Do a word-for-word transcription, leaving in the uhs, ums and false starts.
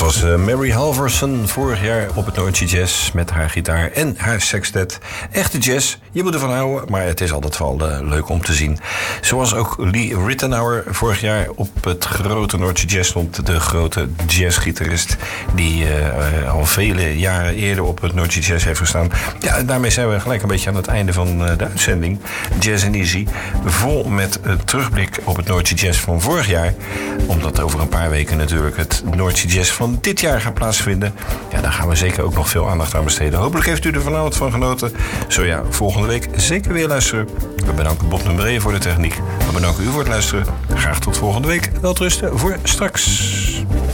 was uh, Mary Halverson vorig jaar op het Noordse Jazz met haar gitaar en haar sextet. Echte jazz, je moet ervan houden, maar het is altijd wel uh, leuk om te zien. Zoals ook Lee Rittenauer vorig jaar op het grote Noordse Jazz stond. De grote jazzgitarist die uh, al vele jaren eerder op het Noordse Jazz heeft gestaan. Ja, daarmee zijn we gelijk een beetje aan het einde van uh, de uitzending. Jazz and Easy, vol met uh, terugblik op het Noordse Jazz van vorig jaar. Omdat over een paar weken natuurlijk het Noordse Jazz van dit jaar gaat plaatsvinden. Ja, daar gaan we zeker ook nog veel aandacht aan besteden. Hopelijk heeft u er vanavond van genoten. Zo ja, volgende week zeker weer luisteren. We bedanken Bob Nummeré voor de techniek. We bedanken u voor het luisteren. Graag tot volgende week. Welterusten voor straks.